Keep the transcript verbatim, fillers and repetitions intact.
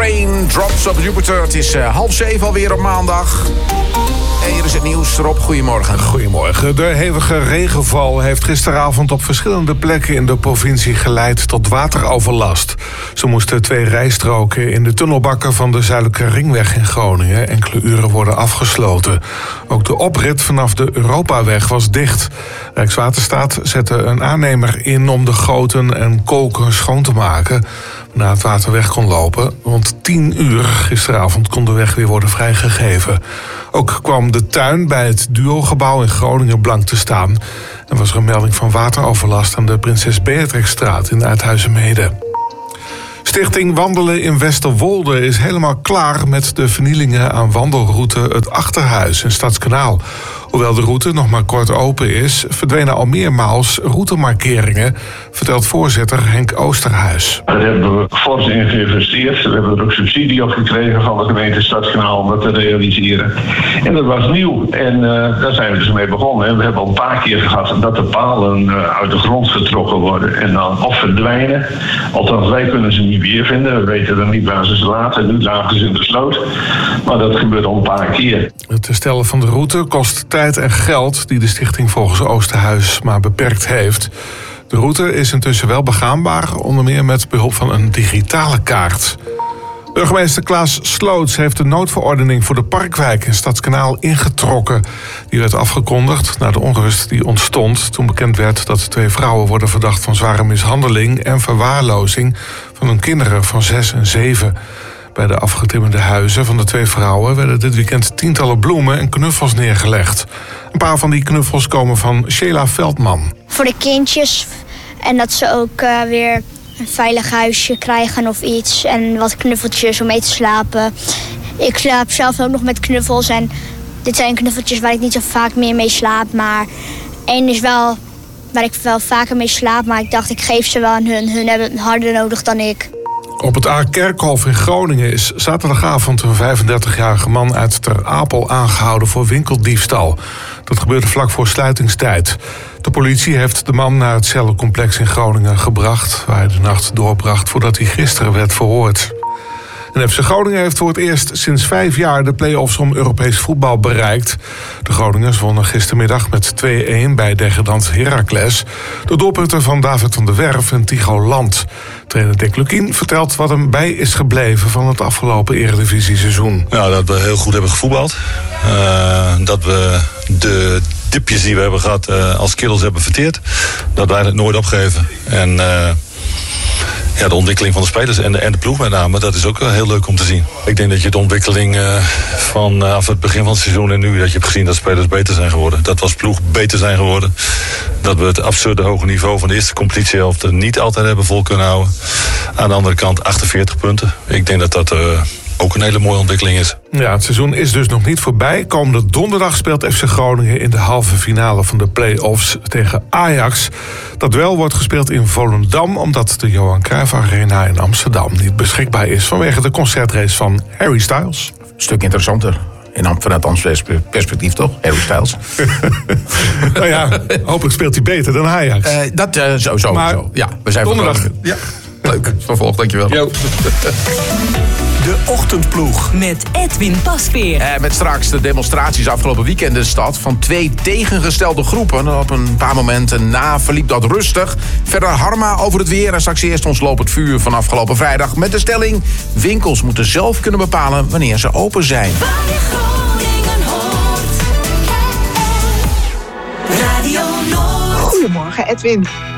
Raindrops op Jupiter. Het is uh, half zeven alweer op maandag. En hier is het nieuws. Rob, goedemorgen. Goedemorgen. De hevige regenval heeft gisteravond op verschillende plekken in de provincie geleid tot wateroverlast. Zo moesten twee rijstroken in de tunnelbakken van de Zuidelijke Ringweg in Groningen enkele uren worden afgesloten. Ook de oprit vanaf de Europaweg was dicht. Rijkswaterstaat zette een aannemer in om de goten en kolken schoon te maken, na het water weg kon lopen. Rond tien uur gisteravond kon de weg weer worden vrijgegeven. Ook kwam de tuin bij het Duogebouw in Groningen blank te staan. Er was er een melding van wateroverlast aan de Prinses Beatrixstraat in Uithuizermeeden. Stichting Wandelen in Westerwolde is helemaal klaar met de vernielingen aan wandelroute Het Achterhuis in Stadskanaal. Hoewel de route nog maar kort open is, verdwenen al meermaals routemarkeringen, vertelt voorzitter Henk Oosterhuis. Daar hebben we fors in geïnvesteerd. We hebben er ook subsidie op gekregen van de gemeente Stadskanaal om dat te realiseren. En dat was nieuw en uh, daar zijn we dus mee begonnen. We hebben al een paar keer gehad dat de palen uh, uit de grond getrokken worden en dan of verdwijnen. Althans, wij kunnen ze niet weervinden. We weten dan niet waar ze ze laten. Nu lagen ze in de sloot. Maar dat gebeurt al een paar keer. Het herstellen van de route kost tijd en geld die de stichting volgens Oosterhuis maar beperkt heeft. De route is intussen wel begaanbaar, onder meer met behulp van een digitale kaart. Burgemeester Klaas Sloots heeft de noodverordening voor de Parkwijk in Stadskanaal ingetrokken. Die werd afgekondigd na de onrust die ontstond toen bekend werd dat twee vrouwen worden verdacht van zware mishandeling en verwaarlozing van hun kinderen van zes en zeven. Bij de afgetimmerde huizen van de twee vrouwen werden dit weekend tientallen bloemen en knuffels neergelegd. Een paar van die knuffels komen van Sheila Veldman. Voor de kindjes en dat ze ook uh, weer een veilig huisje krijgen of iets. En wat knuffeltjes om mee te slapen. Ik slaap zelf ook nog met knuffels. En dit zijn knuffeltjes waar ik niet zo vaak meer mee slaap. Maar één is wel waar ik wel vaker mee slaap. Maar ik dacht, ik geef ze wel aan hun. Hun hebben het harder nodig dan ik. Op het A-Kerkhof in Groningen is zaterdagavond een vijfendertigjarige man uit Ter Apel aangehouden voor winkeldiefstal. Dat gebeurde vlak voor sluitingstijd. De politie heeft de man naar het cellencomplex in Groningen gebracht, waar hij de nacht doorbracht voordat hij gisteren werd verhoord. En F C Groningen heeft voor het eerst sinds vijf jaar de play-offs om Europees voetbal bereikt. De Groningers wonnen gistermiddag met twee-een bij degradant Heracles. De doelpunten van David van der Werf en Tycho Land. Trainer Dick Lukien vertelt wat hem bij is gebleven van het afgelopen Eredivisie-seizoen. Ja, dat we heel goed hebben gevoetbald. Uh, dat we de dipjes die we hebben gehad uh, als kills hebben verteerd. Dat wij het nooit opgeven. En Uh, Ja, de ontwikkeling van de spelers en de, en de ploeg met name, dat is ook heel leuk om te zien. Ik denk dat je de ontwikkeling uh, vanaf uh, het begin van het seizoen en nu, dat je hebt gezien dat spelers beter zijn geworden. Dat we als ploeg beter zijn geworden. Dat we het absurde hoge niveau van de eerste competitiehelft niet altijd hebben vol kunnen houden. Aan de andere kant achtenveertig punten. Ik denk dat dat Uh, ook een hele mooie ontwikkeling is. Ja, het seizoen is dus nog niet voorbij. Komende donderdag speelt F C Groningen in de halve finale van de play-offs tegen Ajax. Dat wel wordt gespeeld in Volendam, omdat de Johan Cruijff Arena in Amsterdam niet beschikbaar is vanwege de concertrace van Harry Styles. Een stuk interessanter. In, vanuit Amsterdamse perspectief toch, Harry Styles? Nou ja, hopelijk speelt hij beter dan Ajax. Uh, dat uh, sowieso. Maar zo. Ja, we zijn donderdag. Ja, leuk. Vervolg, dankjewel. Yo. De Ochtendploeg met Edwin Pasveer. Eh, met straks de demonstraties afgelopen weekend in de stad van twee tegengestelde groepen. Op een paar momenten na verliep dat rustig. Verder Harma over het weer en straks eerst ons lopend vuur van afgelopen vrijdag met de stelling: winkels moeten zelf kunnen bepalen wanneer ze open zijn. Waar je Groningen hoort. Radio Noord. Goedemorgen, Edwin.